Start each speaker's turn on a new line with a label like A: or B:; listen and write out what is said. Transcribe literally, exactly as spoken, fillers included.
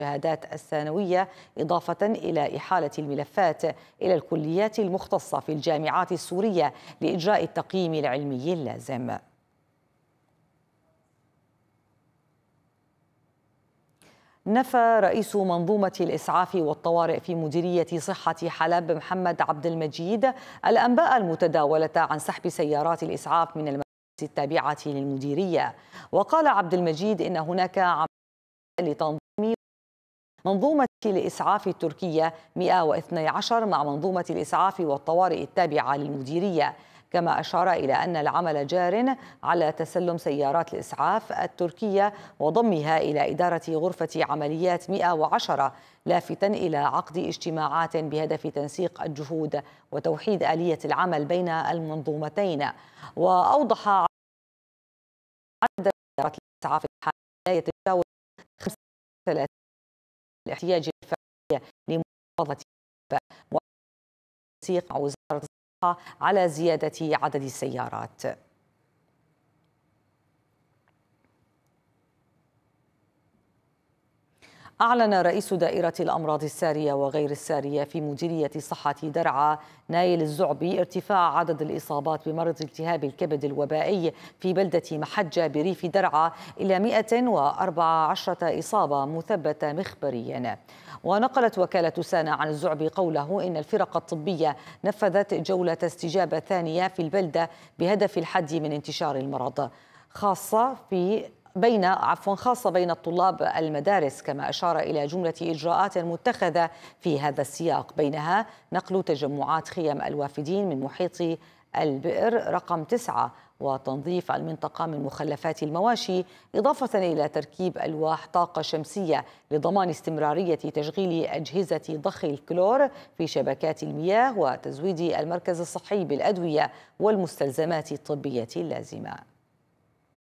A: الشهادات الثانوية، إضافة إلى إحالة الملفات إلى الكليات المختصة في الجامعات السورية لإجراء التقييم العلمي اللازم. نفى رئيس منظومة الإسعاف والطوارئ في مديرية صحة حلب محمد عبد المجيد الأنباء المتداولة عن سحب سيارات الإسعاف من المراكز التابعة للمديرية. وقال عبد المجيد إن هناك عملية لتنظيم منظومة الإسعاف التركية مئة واثني عشر مع منظومة الإسعاف والطوارئ التابعة للمديرية، كما أشار إلى أن العمل جار على تسلم سيارات الإسعاف التركية وضمها إلى إدارة غرفة عمليات مئة وعشرة، لافتا إلى عقد اجتماعات بهدف تنسيق الجهود وتوحيد آلية العمل بين المنظومتين. وأوضح عدد سيارات الإسعاف لا يتجاوز خمسة وثلاثين الاحتياج الفعلي لمحافظة تنسيق مع وزارة الصحة على زيادة عدد السيارات. أعلن رئيس دائرة الأمراض السارية وغير السارية في مديرية صحة درعا نايل الزعبي ارتفاع عدد الإصابات بمرض التهاب الكبد الوبائي في بلدة محجة بريف درعا إلى مئة وأربعة عشر إصابة مثبتة مخبريا. ونقلت وكالة سانا عن الزعبي قوله إن الفرق الطبية نفذت جولة استجابة ثانية في البلدة بهدف الحد من انتشار المرض، خاصة في بين عفوا خاصة بين الطلاب المدارس، كما أشار إلى جملة إجراءات متخذة في هذا السياق، بينها نقل تجمعات خيم الوافدين من محيط البئر رقم تسعة وتنظيف المنطقة من مخلفات المواشي، إضافة إلى تركيب ألواح طاقة شمسية لضمان استمرارية تشغيل أجهزة ضخ الكلور في شبكات المياه وتزويد المركز الصحي بالأدوية والمستلزمات الطبية اللازمة.